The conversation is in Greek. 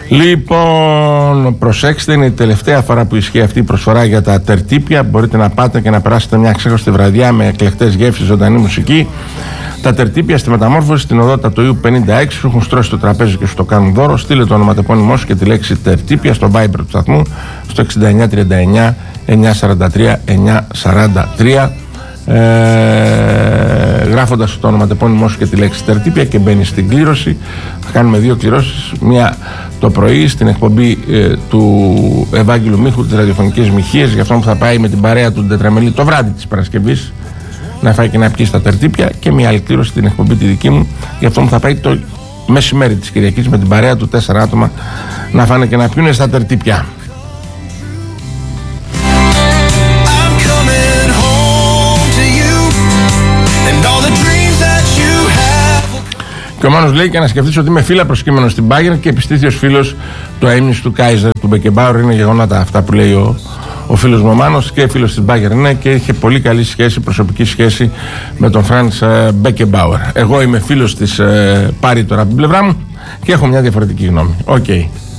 Λοιπόν, προσέξτε, είναι η τελευταία φορά που ισχύει αυτή η προσφορά για τα τερτύπια. Μπορείτε να πάτε και να περάσετε μια ξέχαστη βραδιά με εκλεκτές γεύσεις, ζωντανή μουσική. Τα τερτύπια στη Μεταμόρφωση, στην οδό Τατοίου 56, σου έχουν στρώσει το τραπέζι και σου το κάνουν δώρο. Στείλε το ονοματεπώνυμό σου και τη λέξη τερτύπια στο Viber του σταθμού στο 6939 943 943. Γράφοντας το ονοματεπώνυμό σου και τη λέξη τερτύπια και μπαίνεις στην κλήρωση. Θα κάνουμε 2 κληρώσεις, μία το πρωί στην εκπομπή του Ευάγγελου Μίχου, της ραδιοφωνικής Μιχίας, για αυτόν που θα πάει με την παρέα του Τετραμελή το βράδυ της Παρασκευής να φάει και να πιει στα τερτύπια, και μία άλλη κλήρωση στην εκπομπή τη δική μου για αυτόν που θα πάει το μεσημέρι της Κυριακής με την παρέα του 4 άτομα να φάνε και να πιούνε στα τερτύπια. Και ο Μάνος λέει: και να σκεφτείς ότι είμαι φύλλα προσκύμενο στην Bayern και επιστήθιος φίλος του αείμνης του Κάιζερ, του Μπεκεμπάουρ. Είναι γεγονότα αυτά που λέει ο φίλος μου ο Μάνος, και φίλος της Bayern είναι, και είχε πολύ καλή σχέση, προσωπική σχέση με τον Φρανς Μπεκεμπάουρ. Εγώ είμαι φίλος της Πάρη τώρα από την πλευρά μου και έχω μια διαφορετική γνώμη. Οκ.